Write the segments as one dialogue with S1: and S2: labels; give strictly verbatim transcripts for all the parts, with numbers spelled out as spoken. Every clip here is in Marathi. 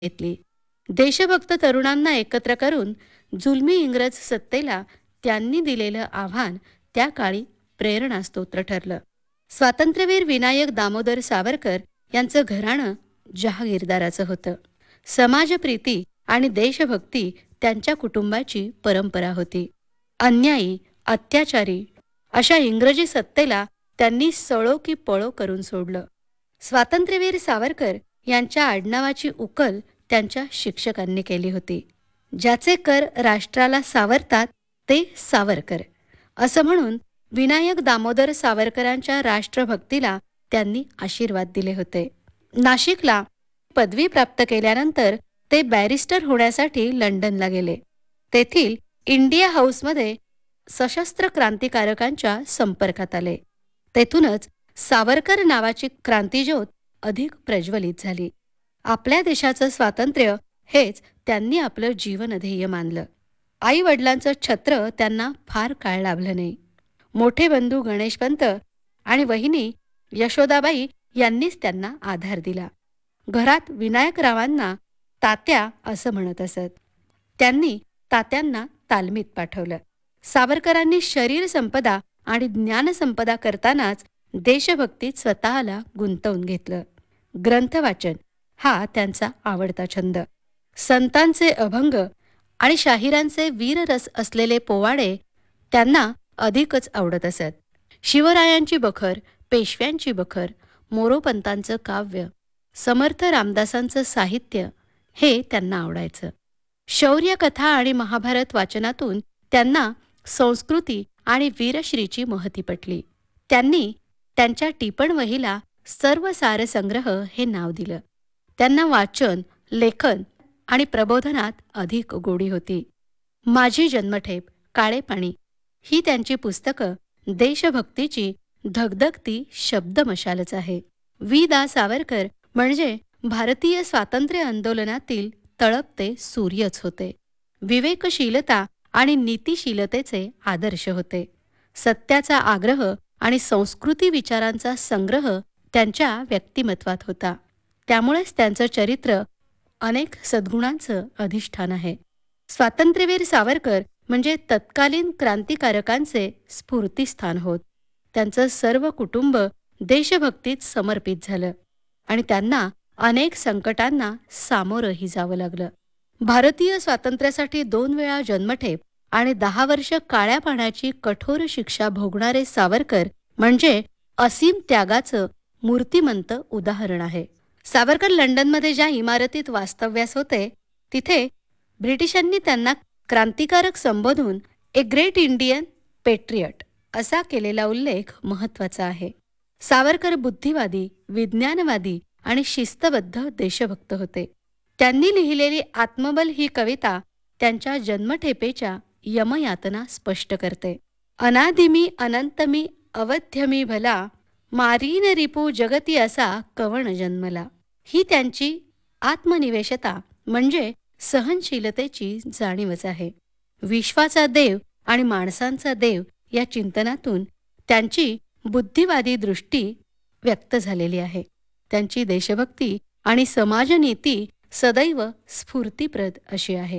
S1: घेतली. देशभक्त तरुणांना एकत्र करून जुलमी इंग्रज सत्तेला त्यांनी दिलेलं आव्हान त्या काळी प्रेरणास्त्रोत ठरलं. स्वातंत्र्यवीर विनायक दामोदर सावरकर यांचं घराणं जहागीरदाराचं होतं. समाजप्रीती आणि देशभक्ती त्यांच्या कुटुंबाची परंपरा होती. अन्यायी, अत्याचारी अशा इंग्रजी सत्तेला त्यांनी सळो की पळो करून सोडलं. स्वातंत्र्यवीर सावरकर यांच्या आडनावाची उकल त्यांच्या शिक्षकांनी केली होती. ज्याचे कर राष्ट्राला सावरतात ते सावरकर असं म्हणून विनायक दामोदर सावरकरांच्या राष्ट्रभक्तीला त्यांनी आशीर्वाद दिले होते. नाशिकला पदवी प्राप्त केल्यानंतर ते बॅरिस्टर होण्यासाठी लंडनला गेले. तेथील इंडिया हाऊसमध्ये सशस्त्र क्रांतिकारकांच्या संपर्कात आले. तेथूनच सावरकर नावाची क्रांतिज्योत अधिक प्रज्वलित झाली. आपल्या देशाचं स्वातंत्र्य हेच त्यांनी आपलं जीवनध्येय मानलं. आई वडिलांचं छत्र त्यांना फार काळ लाभलं नाही. मोठे बंधू गणेशपंत आणि वहिनी यशोदाबाई यांनीच त्यांना आधार दिला. घरात विनायकरावांना तात्या असं म्हणत असत. त्यांनी तात्यांना तालमीत पाठवलं. सावरकरांनी शरीर संपदा आणि ज्ञानसंपदा करतानाच देशभक्तीत स्वतःला गुंतवून घेतलं. ग्रंथवाचन हा त्यांचा आवडता छंद. संतांचे अभंग आणि शाहिरांचे वीररस असलेले पोवाडे त्यांना अधिकच आवडत असत. शिवरायांची बखर, पेशव्यांची बखर, मोरोपंतांचं काव्य, समर्थ रामदासांचं साहित्य हे त्यांना आवडायचं. शौर्यकथा आणि महाभारत वाचनातून त्यांना संस्कृती आणि वीरश्रीची महती पटली. त्यांनी त्यांच्या टिपणवहीला सर्वसार संग्रह हे नाव दिलं. त्यांना वाचन, लेखन आणि प्रबोधनात अधिक गोडी होती. माझी जन्मठेप, काळे पाणी ही त्यांची पुस्तकं देशभक्तीची धगधगती शब्दमशालच आहे. वि दा सावरकर म्हणजे भारतीय स्वातंत्र्य आंदोलनातील तळपते सूर्यच होते. विवेकशीलता आणि नीतिशीलतेचे आदर्श होते. सत्याचा आग्रह आणि संस्कृती विचारांचा संग्रह त्यांच्या व्यक्तिमत्वात होता. त्यामुळेच त्यांचं चरित्र अनेक सद्गुणांचं अधिष्ठान आहे. स्वातंत्र्यवीर सावरकर म्हणजे तत्कालीन क्रांतिकारकांचे स्फूर्तिस्थान होत. त्यांचं सर्व कुटुंब देशभक्तीत समर्पित झालं आणि त्यांना अनेक संकटांना सामोरंही जावं लागलं. भारतीय स्वातंत्र्यासाठी दोन वेळा जन्मठेप आणि दहा वर्ष काळ्या पाण्याची कठोर शिक्षा भोगणारे सावरकर म्हणजे असीम त्यागाचं मूर्तिमंत उदाहरण आहे. सावरकर लंडनमध्ये ज्या इमारतीत वास्तव्यास होते तिथे ब्रिटिशांनी त्यांना क्रांतिकारक संबोधून ए ग्रेट इंडियन पेट्रियट असा केलेला उल्लेख महत्त्वाचा आहे. सावरकर बुद्धिवादी, विज्ञानवादी आणि शिस्तबद्ध देशभक्त होते. त्यांनी लिहिलेली आत्मबल ही कविता त्यांच्या जन्मठेपेच्या यमयातना स्पष्ट करते. अनादिमी अनंतमी अवध्यमी भला, मारीन रिपू जगती असा कवण जन्मला. ही त्यांची आत्मनिवेशता म्हणजे सहनशीलतेची जाणीवच आहे. विश्वाचा देव आणि माणसांचा देव या चिंतनातून त्यांची बुद्धिवादी दृष्टी व्यक्त झालेली आहे. त्यांची देशभक्ती आणि समाजनीती सदैव स्फूर्तिप्रद अशी आहे.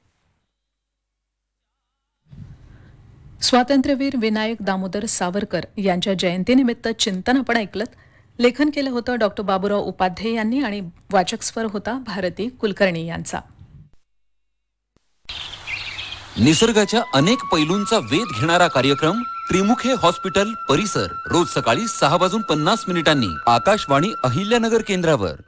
S2: स्वातंत्र्यवीर विनायक दामोदर सावरकर यांच्या जयंतीनिमित्त चिंतन आपण ऐकलं. लेखन केलं होतं डॉक्टर बाबूराव उपाध्ये यांनी आणि वाचक स्वर होता भारती कुलकर्णी यांचा.
S3: निसर्गाच्या अनेक पैलूंचा वेध घेणारा कार्यक्रम त्रिमुखे हॉस्पिटल परिसर रोज सकाळी सहा वाजून पन्नास मिनिटांनी आकाशवाणी अहिल्यानगर केंद्रावर.